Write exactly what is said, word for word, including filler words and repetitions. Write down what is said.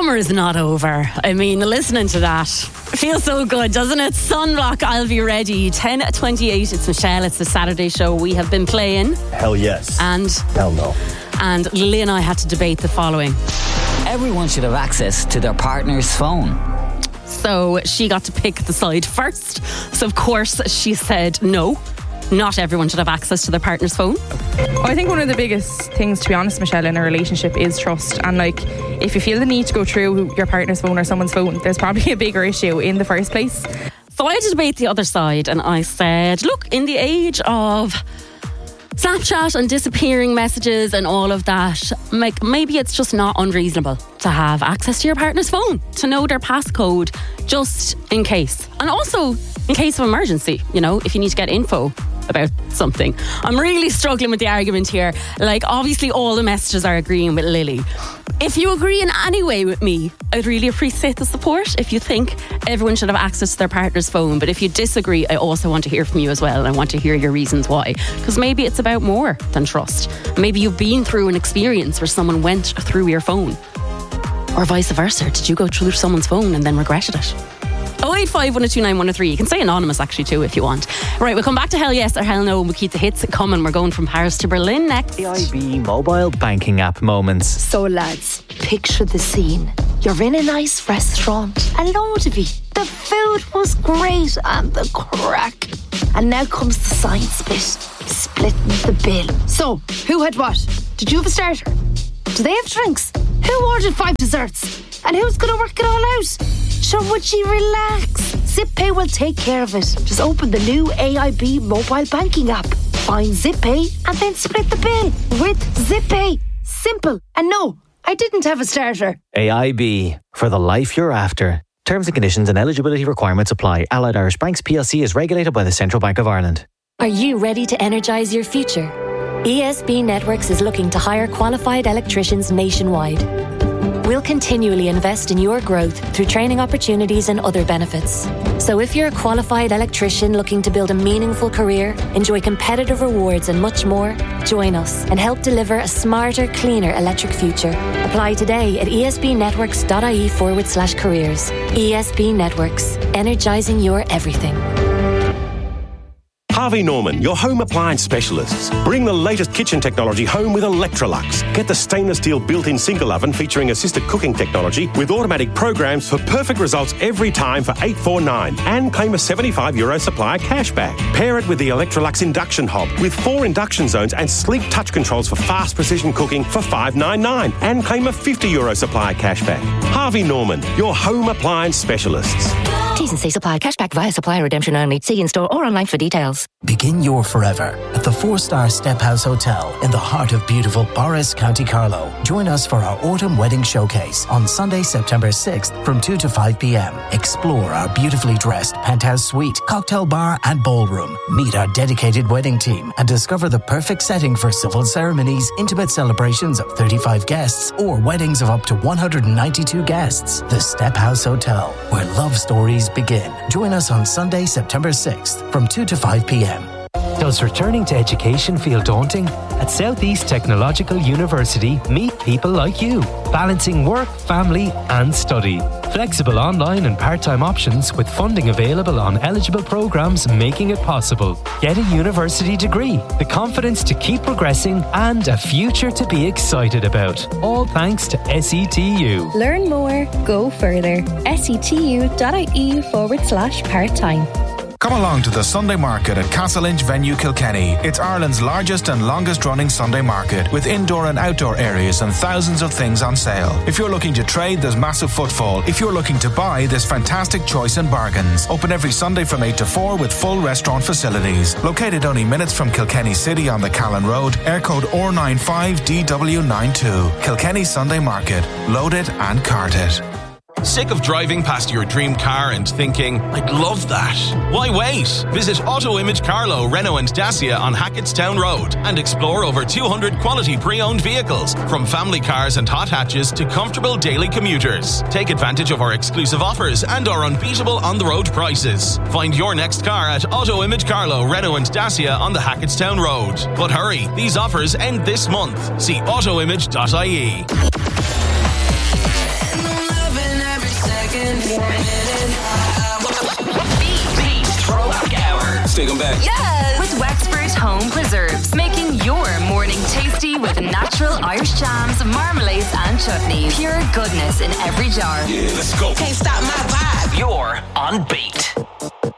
Summer's not over. I mean, listening to that feels so good, doesn't it? Sunblock, I'll Be Ready. ten twenty-eight, it's Michelle, it's the Saturday show. We have been playing. Hell yes. And hell no. And Lily and I had to debate the following. Everyone should have access to their partner's phone. So she got to pick the side first. So of course she said no. Not everyone should have access to their partner's phone. I think one of the biggest things, to be honest, Michelle, in a relationship is trust. And like, if you feel the need to go through your partner's phone or someone's phone, there's probably a bigger issue in the first place. So I had to debate the other side, and I said, look, in the age of Snapchat and disappearing messages and all of that, like, maybe it's just not unreasonable to have access to your partner's phone, to know their passcode just in case. And also in case of emergency, you know, if you need to get info about something. I'm really struggling with the argument here. Like, obviously all the messages are agreeing with Lily. If you agree in any way with me, I'd really appreciate the support. If you think everyone should have access to their partner's phone, but if you disagree, I also want to hear from you as well, and I want to hear your reasons why. Because maybe it's about more than trust. Maybe you've been through an experience where someone went through your phone, or vice versa. Did you go through someone's phone and then regretted it? oh eight five, one oh two nine, one oh three. You can say anonymous actually too if you want. Right, we'll come back to hell yes or hell no, and we'll keep the hits coming. We're going from Paris to Berlin next. A I B mobile banking app moments. So lads, picture the scene. You're in a nice restaurant, a load of you. The food was great and the crack. And now comes the science bit, splitting the bill. So, who had what? Did you have a starter? Do they have drinks? Who ordered five desserts? And who's going to work it all out? So would you relax? ZipPay will take care of it. Just open the new A I B mobile banking app. Find ZipPay and then split the bill with ZipPay. Simple. And no, I didn't have a starter. A I B, for the life you're after. Terms and conditions and eligibility requirements apply. Allied Irish Banks P L C is regulated by the Central Bank of Ireland. Are you ready to energise your future? E S B Networks is looking to hire qualified electricians nationwide. We'll continually invest in your growth through training opportunities and other benefits. So if you're a qualified electrician looking to build a meaningful career, enjoy competitive rewards and much more, join us and help deliver a smarter, cleaner electric future. Apply today at esbnetworks.ie forward slash careers. E S B Networks, energising your everything. Harvey Norman, your home appliance specialists. Bring the latest kitchen technology home with Electrolux. Get the stainless steel built-in single oven featuring assisted cooking technology with automatic programs for perfect results every time for eight forty-nine, and claim a seventy-five euro supplier cashback. Pair it with the Electrolux induction hob with four induction zones and sleek touch controls for fast precision cooking for five ninety-nine, and claim a fifty euro supplier cashback. Harvey Norman, your home appliance specialists. T's and C's apply. Cashback via supplier redemption only. See in-store or online for details. Begin your forever at the four-star Step House Hotel in the heart of beautiful Borris, County Carlow. Join us for our autumn wedding showcase on Sunday, September sixth from two to five p.m. Explore our beautifully dressed penthouse suite, cocktail bar and ballroom. Meet our dedicated wedding team and discover the perfect setting for civil ceremonies, intimate celebrations of thirty-five guests or weddings of up to one hundred ninety-two guests. The Step House Hotel, where love stories begin. Join us on Sunday, September sixth from two to five p.m. Does returning to education feel daunting? At Southeast Technological University, meet people like you, balancing work, family and study. Flexible online and part-time options with funding available on eligible programs, making it possible. Get a university degree, the confidence to keep progressing and a future to be excited about. All thanks to S E T U. Learn more, go further. setu.ie forward slash part-time. Come along to the Sunday Market at Castlelinch Venue Kilkenny. It's Ireland's largest and longest running Sunday market with indoor and outdoor areas and thousands of things on sale. If you're looking to trade, there's massive footfall. If you're looking to buy, there's fantastic choice and bargains. Open every Sunday from eight to four with full restaurant facilities. Located only minutes from Kilkenny City on the Callan Road, air code O R nine five D W nine two. Kilkenny Sunday Market. Load it and cart it. Sick of driving past your dream car and thinking, I'd love that? Why wait? Visit Auto Image Carlow, Renault and Dacia on Hackettstown Road and explore over two hundred quality pre-owned vehicles, from family cars and hot hatches to comfortable daily commuters. Take advantage of our exclusive offers and our unbeatable on-the-road prices. Find your next car at Auto Image Carlow, Renault and Dacia on the Hackettstown Road. But hurry, these offers end this month. See autoimage dot I E. Take them back. Yes! With Wexford Home Preserves, making your morning tasty with natural Irish jams, marmalades and chutneys. Pure goodness in every jar. Yeah, let's go. Can't stop my vibe. You're on Beat.